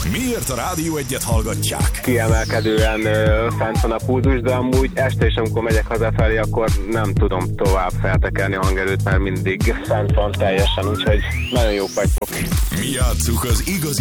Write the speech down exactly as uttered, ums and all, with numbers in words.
Miért a Rádió Egyet hallgatják? Kiemelkedően ö, fent van a pulzus, de amúgy este is, amikor megyek hazafelé, akkor nem tudom tovább feltekerni a hangerőt, mert mindig fent van teljesen, úgyhogy nagyon jók vagytok. Mi játsszuk az igazi